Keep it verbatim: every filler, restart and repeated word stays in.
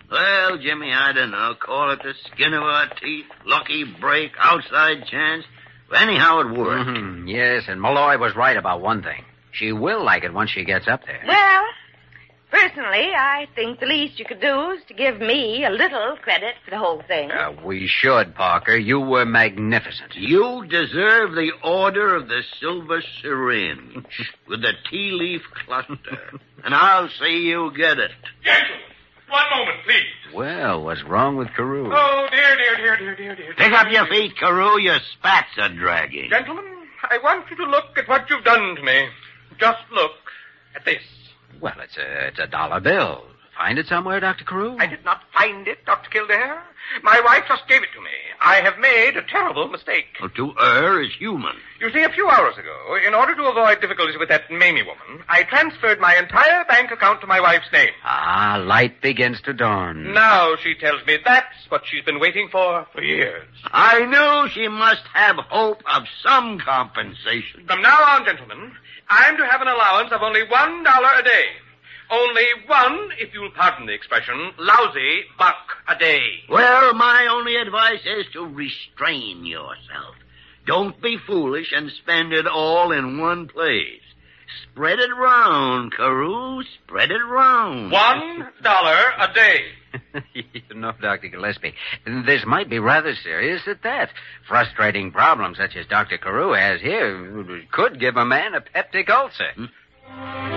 Well, Jimmy, I don't know. Call it the skin of our teeth, lucky break, outside chance. Anyhow, it worked. Mm-hmm. Yes, and Malloy was right about one thing. She will like it once she gets up there. Well, personally, I think the least you could do is to give me a little credit for the whole thing. Uh, we should, Parker. You were magnificent. You deserve the Order of the Silver Syringe with the tea leaf cluster. And I'll see you get it. Gentlemen, one moment, please. Well, what's wrong with Carew? Oh, dear, dear, dear, dear, dear, dear. Pick up your feet, Carew. Your spats are dragging. Gentlemen, I want you to look at what you've done to me. Just look at this. Well, it's a, it's a dollar bill. Find it somewhere, Doctor Carew? I did not find it, Doctor Kildare. My wife just gave it to me. I have made a terrible mistake. Well, to err is human. You see, a few hours ago, in order to avoid difficulties with that Mamie woman, I transferred my entire bank account to my wife's name. Ah, light begins to dawn. Now she tells me that's what she's been waiting for for years. I knew she must have hope of some compensation. From now on, gentlemen, I'm to have an allowance of only one dollar a day. Only one, if you'll pardon the expression, lousy buck a day. Well, my only advice is to restrain yourself. Don't be foolish and spend it all in one place. Spread it round, Carew. Spread it round. One dollar a day. You know, Doctor Gillespie, this might be rather serious at that. Frustrating problems such as Doctor Carew has here could give a man a peptic ulcer. Hmm?